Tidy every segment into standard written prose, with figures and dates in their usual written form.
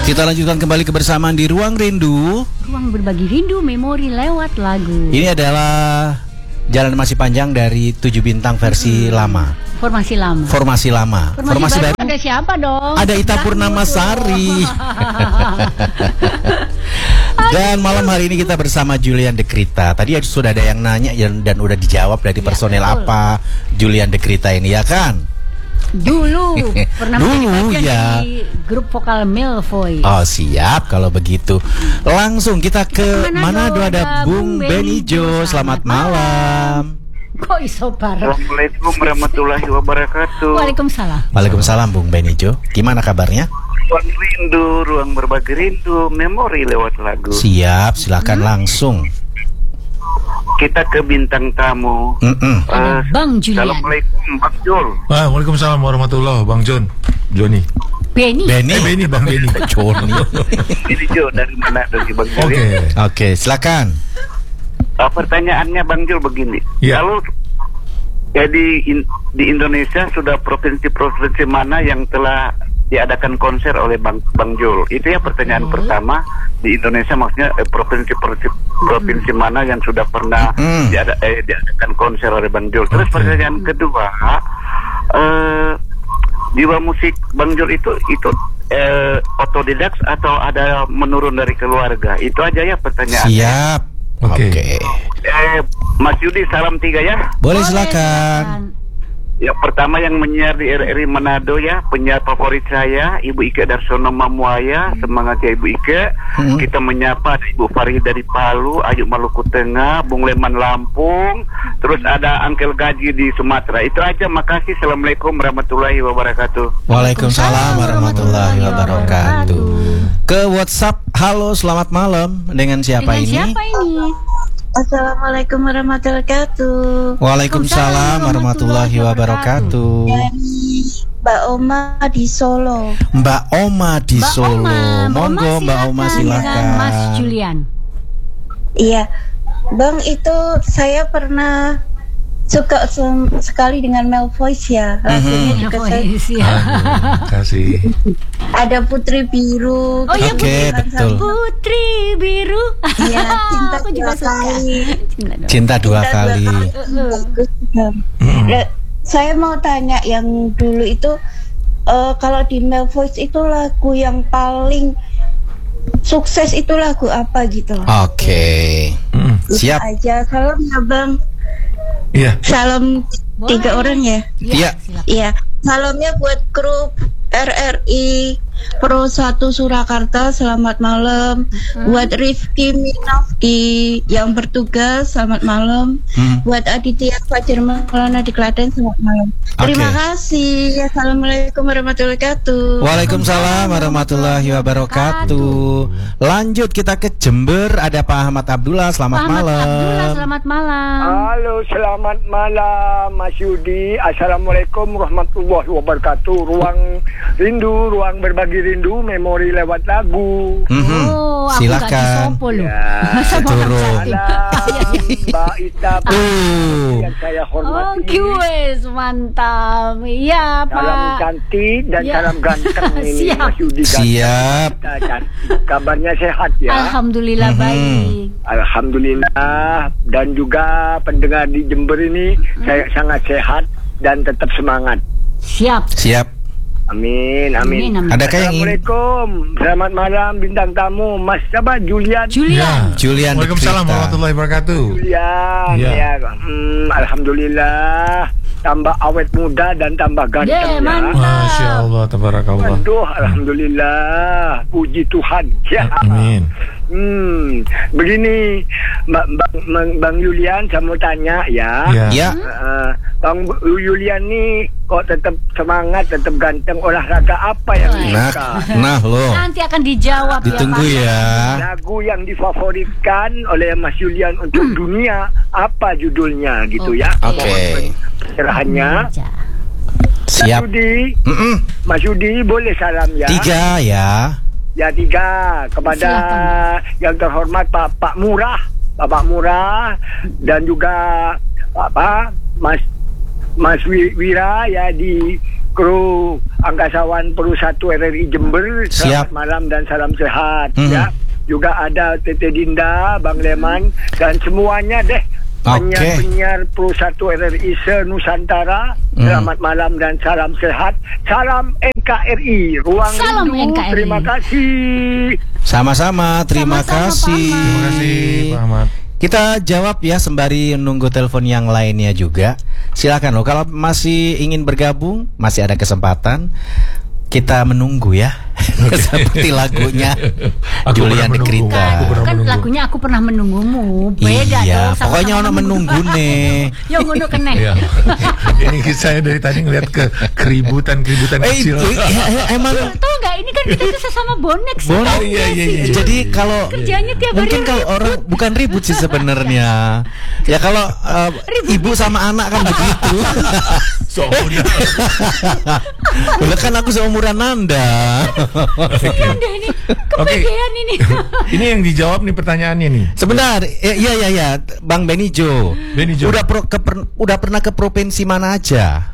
Kita lanjutkan kembali kebersamaan di Ruang Rindu. Ruang berbagi rindu, memori lewat lagu. Ini adalah Jalan Masih Panjang dari 7 bintang versi lama. Formasi lama. Formasi lama. Formasi baru ada siapa dong? Ada Ita Purnamasari. Dan malam hari ini kita bersama Julian Dekrita. Tadi sudah ada yang nanya dan udah dijawab dari personel betul. apa Julian Dekrita ini, ya kan? Dulu pernah Dulu ya di grup vokal Melvoy. Oh siap kalau begitu. Langsung kita ke Manado, ada Bung Benijo. Selamat malam. Kok iso bareng? Assalamualaikum warahmatullahi wabarakatuh. Waalaikumsalam. Waalaikumsalam Bung Benijo. Gimana kabarnya? Ruang rindu, ruang berbagi rindu, memori lewat lagu. Siap, silakan langsung. Kita ke bintang tamu. Bang Julian. Assalamualaikum Bang Jul. Waalaikumsalam warahmatullahi Bang John. Joni. Beni. Beni Bang Beni. Joni. Ini Jo dari mana dari Bang Jul? Oke, silakan. Pertanyaannya Bang Jul begini. Ya. Kalau ya di Indonesia sudah provinsi-provinsi mana yang telah diadakan konser oleh Bang Jul? Itu ya pertanyaan pertama. Di Indonesia maksudnya provinsi mana yang sudah pernah diadakan konser oleh Bang Jul. Terus pertanyaan kedua, jiwa musik Bang Jul itu otodidak atau ada menurun dari keluarga? Itu aja ya pertanyaannya. Siap. Oke. Mas Yudi, salam 3 ya. Boleh silakan. Ya, pertama yang menyiar di RRI Manado ya, penyiar favorit saya, Ibu Ike Darsono Mamuaya. Semangat ya Ibu Ike. Kita menyapa ada Ibu Farid dari Palu, Ayu Maluku Tengah, Bung Leman Lampung, terus ada Angkel Gaji di Sumatera. Itu aja, makasih. Assalamualaikum warahmatullahi wabarakatuh. Waalaikumsalam warahmatullahi wabarakatuh. Ke WhatsApp, halo selamat malam. Dengan siapa ini? Assalamualaikum warahmatullahi wabarakatuh. Waalaikumsalam warahmatullahi wabarakatuh. Mbak Oma di Solo. Mbak Oma di Solo. Monggo Mbak Oma silakan. Mas Julian. Iya, Bang, itu saya pernah suka sekali dengan Melvoy ya. Lagunya juga saya. Kasih. Ada Putri Biru. Oh iya, Oke, betul. Putri Biru. Iya, Cinta Aku juga Dua suka. Kali. Cinta dua kali. Bagus juga. Saya mau tanya yang dulu itu kalau di Melvoy itu lagu yang paling sukses itu lagu apa gitu? Oke. Siap. Aja. Salam ya Bang. Iya. Salam 3 orang ya. Iya. Iya. Salamnya buat grup RRI Pro 1 Surakarta, selamat malam. Buat Rifki Minafki yang bertugas, selamat malam. Buat Aditya Fajar Maulana di Klaten, selamat malam. Terima kasih. Assalamualaikum warahmatullahi wabarakatuh. Waalaikumsalam warahmatullahi wabarakatuh. Lanjut kita ke Jember, ada Pak Ahmad Abdullah. Selamat malam. Abdullah, selamat malam. Halo, selamat malam Mas Yudi. Assalamualaikum warahmatullahi wabarakatuh. Ruang rindu, ruang berbagi rindu, memori lewat lagu. Oh, aku silakan. gak disopo loh. Ya, Masa mau turun. Salam Mbak Ita yang saya hormati. Wes mantap. Iya, Salam Pak. cantik dan Ya. salam ganteng ini Siap. Mas Yudi. Siap. Kita cantik. Kabarnya sehat ya. Alhamdulillah baik. Alhamdulillah. Dan juga pendengar di Jember ini saya sangat sehat dan tetap semangat. Siap. Siap. Amin, amin. Amin. Adakah yang ingin? Assalamualaikum. Selamat malam bintang tamu Mas siapa? Julian. Julian. Julian Waalaikumsalam Dekrita. warahmatullahi wabarakatuh. Julian. Ya. Ya. Alhamdulillah. Tambah awet muda dan tambah ganteng ya. mantap. Masya Allah, tabarakallah. Waduh, alhamdulillah. Puji Tuhan. Ya. Amin. Begini, Bang Julian, saya mau tanya ya. Ya. Bang Julian nih kok tetap semangat, tetap ganteng. Olahraga apa yang disuka? Nah loh. Nanti akan dijawab Ditunggu ya, Pak. ya. Lagu yang difavoritkan oleh Mas Julian untuk dunia apa judulnya gitu ya? Oke. Pencerahannya. Mas Siap. Yudi, Mas Yudi boleh salam ya? 3 ya. Ya 3 kepada yang terhormat Pak Murah, Bapak Murah, dan juga Mas Wira ya di kru angkasawan Peru 1 RRI Jember. Siap. Selamat malam dan salam sehat ya. Juga ada Tete Dinda, Bang Leman dan semuanya deh. Penyiar Pro 1 RRI se-Nusantara. Selamat malam dan salam sehat. Salam NKRI. Ruang Salam Rindu. NKRI. Terima kasih. Sama-sama, terima Sama-sama, kasih. Pak Ahmad. Terima kasih Pak Ahmad. Kita jawab ya sembari menunggu telepon yang lainnya juga. Silakan loh, kalau masih ingin bergabung, masih ada kesempatan. Kita menunggu ya. Seperti lagunya Aku Julian pernah menunggu. Krita. Aku pernah Kan menunggu. lagunya Aku Pernah Menunggumu. Beda Iya, dong, sama-sama pokoknya orang menunggu nih. Yang ngono keneh. Iya. Ini saya dari tadi ngeliat keributan kecil. Emang Tahu nggak ini kan kita tuh sesama bonek sih. Bonek. tahu nggak Iya. sih? Jadi kalau Kerjanya tiap hari mungkin kalau orang bukan ribut sih sebenarnya. Ya kalau ibu sama anak kan begitu. Seumuran. Udah kan aku seumuran Nanda. Kasihan deh ini. Kepedean ini. Ini yang dijawab nih pertanyaannya nih. Sebentar, iya, Bang Benijo. Benijo. Udah pernah ke provinsi mana aja?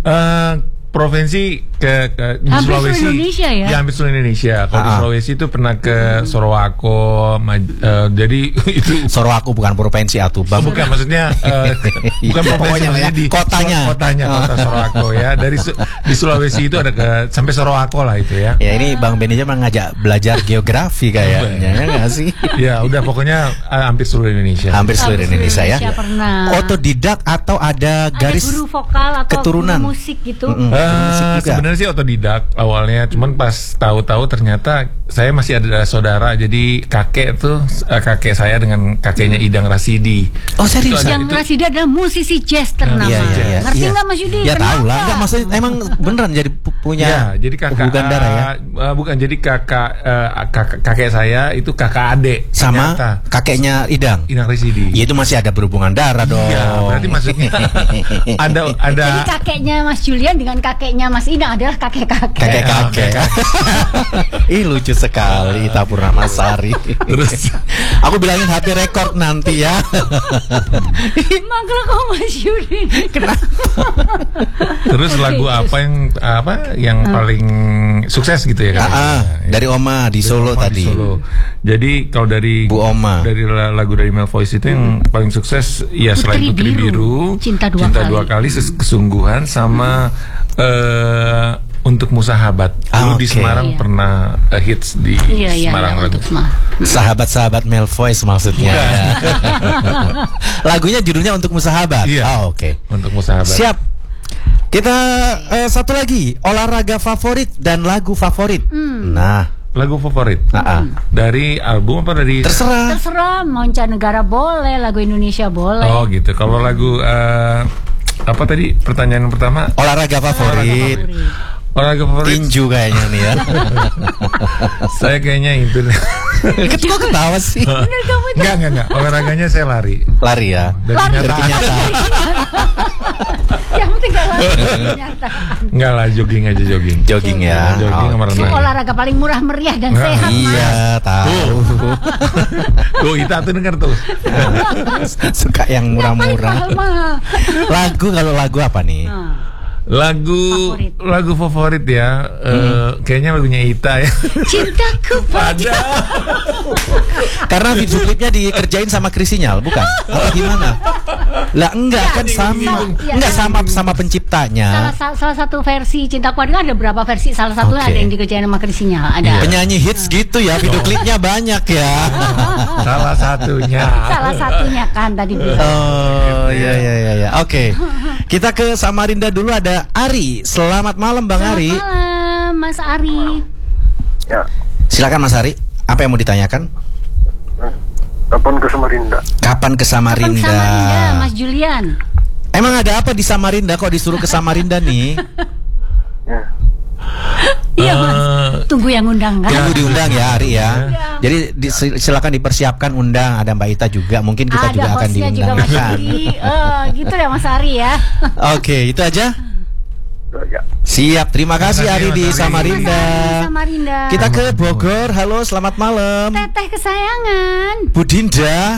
Provinsi ke di Hampir seluruh Sulawesi. Indonesia ya? Ya, hampir seluruh Indonesia. Kalau di Sulawesi itu pernah ke Sorowako. Jadi itu Sorowako bukan provinsi atuh, Bang. bukan maksudnya bukan provinsi Pokoknya lah ya, maksudnya di kotanya. kota Sorowako ya. Di Sulawesi itu ada sampai Sorowako lah itu ya. Ya ini Bang Benijo mengajak belajar geografi kayaknya, ya nggak sih? Ya, udah pokoknya hampir seluruh Indonesia. Hampir seluruh Indonesia ya. Pernah. Otodidak atau ada garis Ada guru vokal atau keturunan? guru musik gitu. Musik juga. Sebenarnya sih otodidak awalnya, cuman pas tahu-tahu ternyata saya masih ada saudara, jadi kakek kakek saya dengan kakeknya Idang Rasidi. Oh serius? Yang Rasida adalah musisi jazz ternama. Iya. Ngerti nggak Mas Yudi? Ya tahu lah. Kenapa? Enggak maksudnya emang beneran jadi punya Ya, jadi kakak hubungan darah ya. Bukan, jadi kakek saya itu kakak adik Sama ternyata. kakeknya Idang. Idang Rasidi. Ya itu masih ada berhubungan darah dong. Iya, berarti maksudnya ada Jadi kakeknya Mas Julian dengan kakeknya Mas Idang adalah kakek-kakek. kakek. Ih lucu sekali Ita Purnamasari. Terus Aku bilangin HP rekord nanti ya. Mangkel kok Mas Yudi. terus Oke, lagu terus. apa yang paling sukses gitu ya kan? Dari Oma di Solo Oma tadi. di Solo. Jadi kalau dari Bu Oma. dari lagu dari Mel Voice itu yang paling sukses ya selain Putri Biru, Cinta Dua Kali. Kesungguhan sama Untukmu Sahabat. Dulu di oke. Semarang Iya. pernah hits di Semarang lagu. untuk Semarang. Sahabat-sahabat Mel Voice maksudnya. Lagunya judulnya Untukmu Sahabat. Iya. Oke. Untukmu Sahabat. Siap. Kita satu lagi, olahraga favorit dan lagu favorit. Nah, Lagu favorit dari album apa dari? terserah. Terserah, mancanegara boleh, lagu Indonesia boleh. Oh gitu. Kalau lagu apa tadi pertanyaan pertama? Olahraga favorit. Olahraga favorit. Tinju kayaknya nih ya. Saya kayaknya itu. Kok ketawa sih? Bener kamu itu. Enggak. Olahraganya saya lari. Lari ya. Dari kenyataan. Yang penting gak lari kenyataan. Enggak lah, jogging aja jogging. Jogging ya. Jogging sama Itu renang. olahraga paling murah meriah dan Nah, sehat. Iya, tahu. Tuh, Ita tuh denger tuh. Suka yang murah-murah. Mahal-mahal. Lagu kalau lagu apa nih? Lagu favorit ya. Kayaknya lagunya Ita ya. Cintaku pada. Karena video klipnya dikerjain sama Krisinyal, bukan? Apa gimana? Lah enggak kan sama. Iya. Enggak sama penciptanya. Salah satu versi Cintaku Pada ada berapa versi? Salah satunya Oke. ada yang dikerjain sama Krisinyal. Ada. Penyanyi hits gitu ya, video klipnya banyak ya. Salah satunya. Salah satunya kan tadi bilang. Oh, iya. Oke. Kita ke Samarinda dulu, ada Ari. Selamat malam Bang Ari. Selamat malam Mas Ari. Ya, Silakan Mas Ari. Apa yang mau ditanyakan? kapan ke Samarinda? Kapan ke Samarinda? Samarinda, Mas Julian. Emang ada apa di Samarinda kok disuruh ke Samarinda nih? Ya. Iya Mas. Tunggu yang undang kan? Tunggu diundang ya Ari ya. Jadi silakan dipersiapkan undang. Ada Mbak Ita juga. Mungkin kita Ada juga akan hostnya juga diundang. Mas Kan? Yudi. Gitu ya Mas Ari ya. Oke, itu aja. Ya. Siap, terima kasih Ari di Mas Ari. Samarinda. Samarinda. Kita ke Bogor. Halo, selamat malam. Teteh kesayangan. Bu Dinda.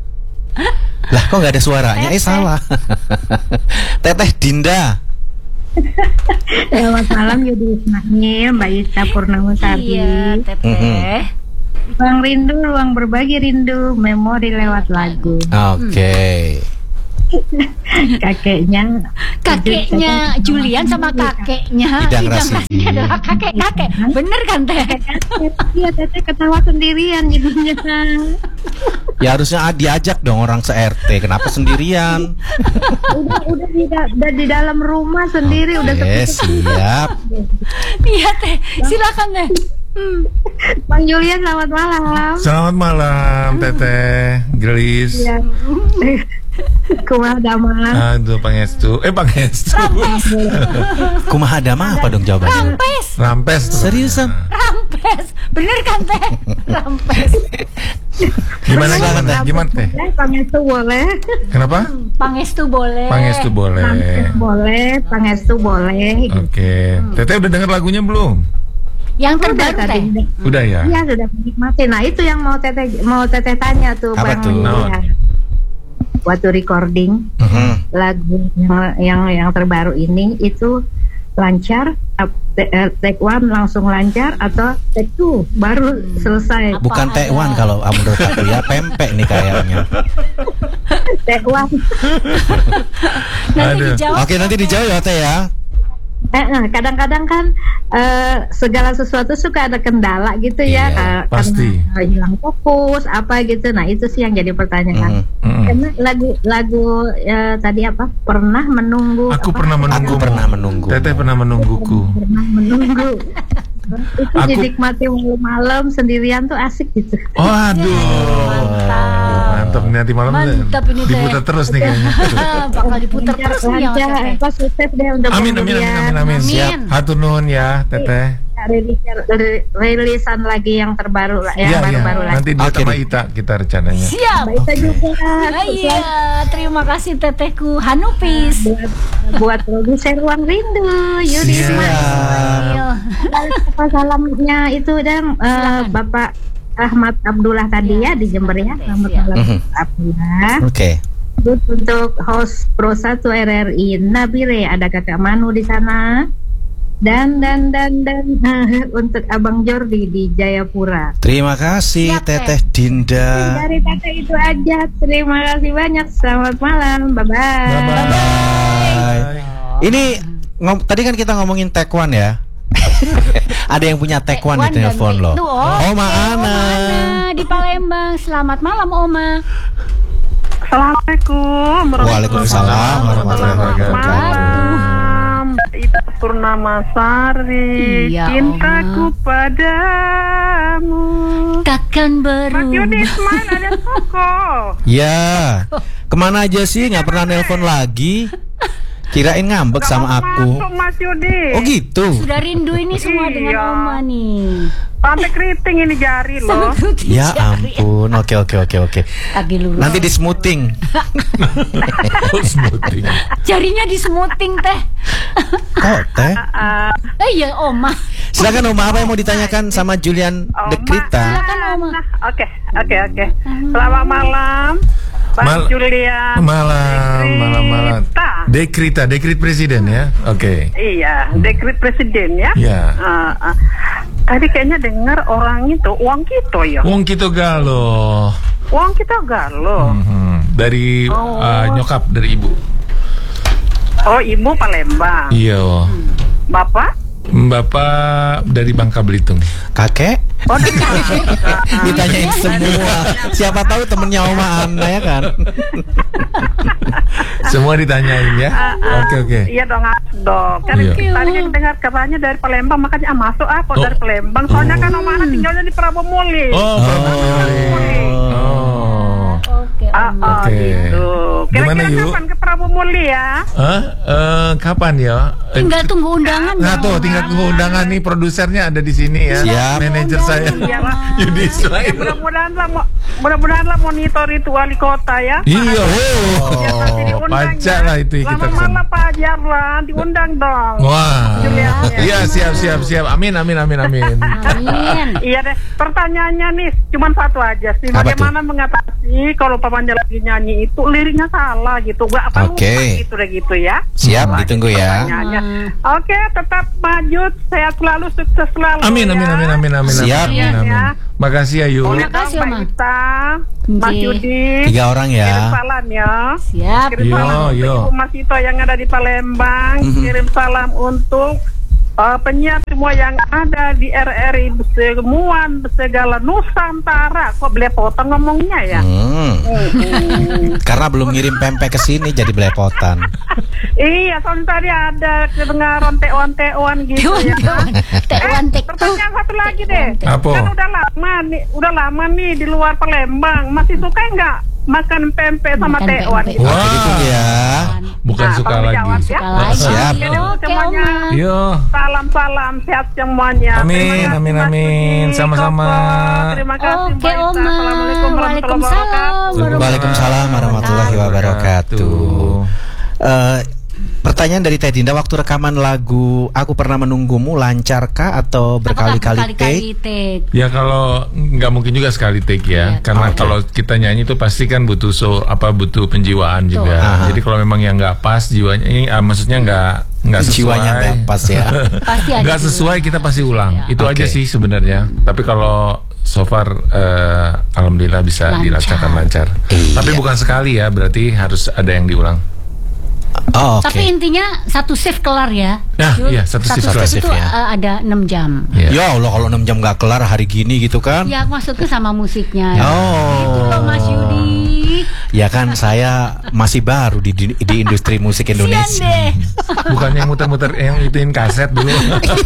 Lah kok nggak ada suaranya? Teteh. Salah. Teteh Dinda. Selamat malam Yudi Ismail, Mbak Ita Purnamasari. Iya, Teteh. Ruang rindu, ruang berbagi rindu, memori lewat lagu. Oke. Kakeknya Julian sama kakeknya Idang Rasidi Rasidi adalah kakek-kakek. Bener kan Teh? Iya, Teteh ketawa sendirian jadinya. Ya harusnya diajak dong orang se-RT. Kenapa sendirian? udah di dalam rumah sendiri udah Siap. Iya Teh, silakan Teh. Bang Julian, selamat malam. Selamat malam, Teteh, Gelis. Ya. Kumaha damang. Aduh, Pangestu. Pangestu. Kumaha dama apa dong jawabannya? Rampes. Seriusan? Rampes, bener kan Teh? Rampes. Gimana Teh? Pangestu boleh. Kenapa? Pangestu boleh. Pangestu boleh. Pangestu boleh. Oke. Teteh udah denger lagunya belum? Yang terbaru Teh. Udah ya? Iya, sudah menikmati. Nah, itu yang mau teteh tanya tuh, Apa Bang tuh? Julian. Waktu recording lagu yang terbaru ini itu lancar, take one langsung lancar atau take two baru selesai. Bukan T1 kalau menurut aku ya, pempek nih kayaknya. Take one. Nanti dijawab. Oke, nanti dijawab ya Teh ya. Kadang-kadang kan segala sesuatu suka ada kendala gitu ya, Iya, pasti. karena hilang fokus apa gitu. Nah itu sih yang jadi pertanyaan. Karena lagu tadi apa? Pernah menunggu. Aku apa? pernah menunggu. Aku pernah menunggu. Teteh pernah menungguku. Pernah menunggu. Itu Aku- dinikmati malam sendirian tuh asik gitu. Oh, aduh. Mantap. Nanti malam Mantap ini, Teh. diputar terus nih kayaknya. Bakal diputar terus nih ya Lancar, Teteh. apa sukses deh untuk Amin. Amin. Siap. Hatur nuhun ya, Teteh. Rilisan lagi yang terbaru lah, yang baru-baru lagi. Nanti dia Oke sama deh. Ita kita rencananya. Siap. Mbak Ita juga. Iya, terima kasih Tetehku Hanupis. Buat produser Ruang Rindu, Yudi Siap. Ismail. Apa salamnya itu dan Bapak Ahmad Abdullah tadi ya di Jember ya. Selamat malam Abdullah. Oke. Terus untuk host Pro 1 RRI Nabire, ada Kakak Manu di sana. Dan untuk Abang Jordi di Jayapura. Terima kasih Siap, Teh. Teteh Dinda. Dari Teteh itu aja. Terima kasih banyak. Selamat malam. Bye-bye. Bye. Ini tadi kan kita ngomongin Taekwondo ya. Ada yang punya Taekwondo di telepon loh. Itu, Oma Ana. di Palembang. Selamat malam Oma. Assalamualaikum. Waalaikumsalam warahmatullahi wabarakatuh. Ita Purnamasari, Iya, cintaku padamu. Takkan Mas Yudi berubah. Ismail ada toko. Ya, kemana aja sih? Nggak pernah nelpon lagi. Kirain ngambek sama aku. Masuk Mas Yudi. Oh gitu. Sudah rindu ini semua dengan Iya. Oma nih. Sampai keriting ini jari loh. Ya ampun. Oke. Lagi lurus. Nanti di smoothing. Smoothing. Jarinya disemuting Teh. Oh Teh. Iya Oma. Silakan Oma, apa yang mau ditanyakan sama Julian Dekrita? Silakan Oma. Oke. Selamat malam. Bang Julian. Malam. Dekrit presiden ya. Oke. Iya, dekret presiden ya. Ya. Tadi kayaknya dengar orang itu uang kita ya. Wong kita galuh. Uang kita galuh. Dari nyokap dari ibu. Oh, ibu Palembang. Iya. Bapak? Bapak dari Bangka Belitung. Kakek? Oh, dari Ditanyain semua. Siapa tahu temennya Oma Ana ya kan? Semua ditanyain ya. Oke. Iya dong, Kan Iya. tadi yang dengar katanya dari Palembang, makanya masuk kok dari Palembang. Soalnya kan Om Ana tinggalnya di Prabomuli. Oh. Oke Oma. Oke. Gitu. Gimana, Kira-kira Yu? kapan ke Prabomuli ya? Kapan ya? Tinggal tunggu undangan. Nah ya, tuh, Oma. tinggal tunggu undangan nih, produsernya ada di sini ya. Siap. Manajer saya. Iyalah. Yudi Ismail. Mudah-mudahan lah monitor itu wali kota ya. Iya. Biar nanti diundang Pajak ya. lah itu kita Lama kesana. malam Pak Jarlan diundang dong. Wah. Julian, ya. Iya, siap. Amin. Amin. Iya deh. Pertanyaannya nih cuma satu aja sih. Apa Bagaimana mengatasi kalau pamannya lagi nyanyi itu liriknya salah gitu. Gak apa Oke. Gitu ya. Siap, ditunggu ya. Oke, tetap maju, sehat selalu, sukses selalu. Amin. Siap. Amin. Makasih ya Yu. Terima kasih, Oma. Mas Yudi. 3 orang ya. Kirim salam ya. Siap. Kirim salam untuk Ibu Mas Ito yang ada di Palembang. Kirim salam untuk penyiar semua yang ada di RRI semua segala Nusantara. Kok belepotan ngomongnya ya? Karena belum ngirim pempek ke sini jadi belepotan. Iya, soalnya tadi ada kedengaran tewan gitu ya. Pertanyaan satu lagi deh. Apa? Kan udah lama nih di luar Palembang. Masih suka nggak makan pempek sama tewan? Gitu? Wah, itu ya. Bukan suka lagi. Suka lagi. Siap. Oke, Oma. Yo. Salam sehat semuanya. Amin. Sama-sama. Terima kasih. Oke, Oma. Assalamualaikum warahmatullahi wabarakatuh. Waalaikumsalam warahmatullahi wabarakatuh. Pertanyaan dari Teh Dinda, waktu rekaman lagu Aku Pernah Menunggumu lancarkah atau berkali-kali take? Ya kalau nggak mungkin juga sekali take ya, karena kalau kita nyanyi itu pasti kan butuh butuh penjiwaan juga. Jadi kalau memang yang nggak pas jiwanya, maksudnya nggak sesuai, jiwanya nggak pas ya. Nggak sesuai kita pasti ulang. Itu aja sih sebenarnya. Tapi kalau so far alhamdulillah bisa dilaksanakan lancar. Tapi bukan sekali ya, berarti harus ada yang diulang. Tapi intinya satu shift kelar ya. Iya, satu shift itu ya. ada 6 jam. Ya Allah, kalau 6 jam nggak kelar hari gini gitu kan? Ya maksudnya sama musiknya. Itu loh Mas Yudi. Ya kan saya masih baru di industri musik Indonesia. Bukannya muter-muter yang ituin kaset dulu.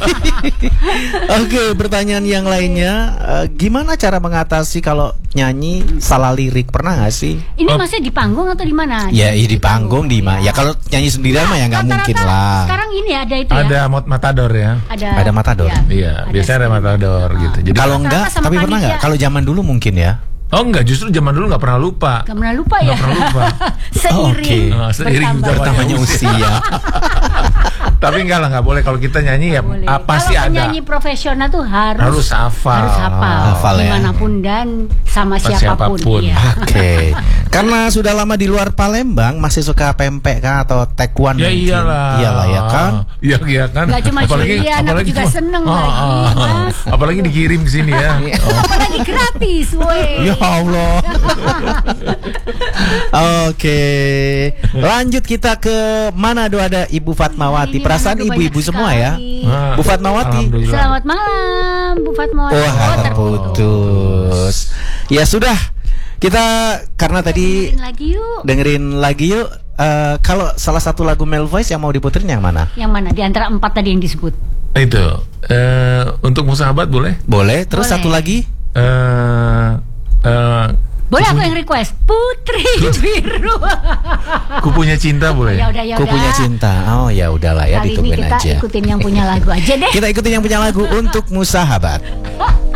Oke, pertanyaan yang lainnya, gimana cara mengatasi kalau nyanyi salah lirik? Pernah nggak sih? Ini masih di panggung atau di mana? Ya, di panggung di mana? Ya kalau nyanyi sendirian mah ya nggak mungkin lah. Sekarang ini ada itu ya. Ada matador ya. Ada matador. Iya, biasanya ada matador gitu. Jadi kalau enggak, tapi pernah nggak? Kalau zaman dulu mungkin ya. Oh enggak, justru zaman dulu nggak pernah lupa. Nggak pernah lupa ya. Nggak pernah lupa. Seiring bertambahnya usia. Tapi enggak lah, nggak boleh kalau kita nyanyi ya pasti kalau ada. Penyanyi profesional tuh harus hafal. Hafal ya. Dimanapun dan sama siapapun. Ya. Oke. Karena sudah lama di luar Palembang, masih suka pempek kah atau taekwondo? Ya iyalah ya kan. Iya kan. Gak cuma Julian, aku juga seneng lagi. Apalagi dikirim ke sini ya. Apalagi gratis, woi. Ya Allah. Oke. Lanjut kita ke Manado, ada Ibu Fatmawati. Perasaan ibu-ibu semua ya. Bu Fatmawati. Selamat malam, Bu Fatmawati. Terputus. Ya sudah. Kita karena tadi dengerin lagi yuk. Kalau salah satu lagu Male Voice yang mau diputerin yang mana? Yang mana? Di antara 4 tadi yang disebut. Itu. Untuk Musahabat boleh? Boleh. Terus satu lagi? Boleh aku yang request Putri Biru. Kupunya Cinta boleh? Ya Kupunya Cinta. Oh ya udahlah ya, ditungguin aja. Kita ikutin yang punya lagu aja deh. Kita ikutin yang punya lagu untuk Musahabat.